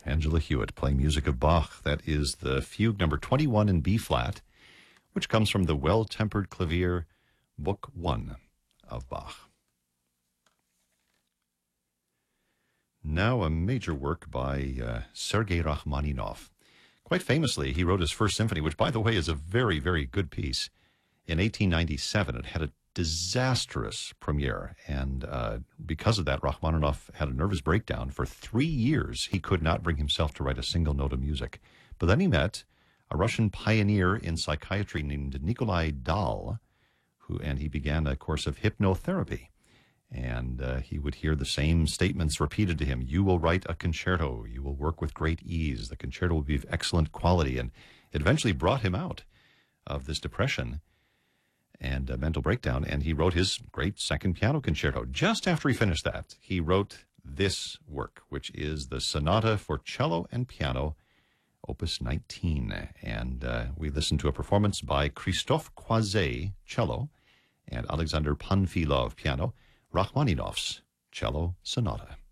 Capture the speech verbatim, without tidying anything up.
Angela Hewitt playing music of Bach. That is the fugue number twenty-one in B flat, which comes from the Well-Tempered Clavier, Book One of Bach. Now a major work by uh, Sergei Rachmaninoff. Quite famously, he wrote his first symphony, which, by the way, is a very, very good piece, in eighteen ninety-seven. It had a disastrous premiere, and uh, because of that, Rachmaninoff had a nervous breakdown. For three years, he could not bring himself to write a single note of music. But then he met a Russian pioneer in psychiatry named Nikolai Dahl, who, and he began a course of hypnotherapy. And uh, he would hear the same statements repeated to him. You will write a concerto. You will work with great ease. The concerto will be of excellent quality. And it eventually brought him out of this depression and a mental breakdown, and he wrote his great second piano concerto. Just after he finished that, he wrote this work, which is the Sonata for Cello and Piano, Opus nineteen. And uh, we listened to a performance by Christophe Croizet, cello, and Alexander Panfilov, piano, Rachmaninoff's Cello Sonata.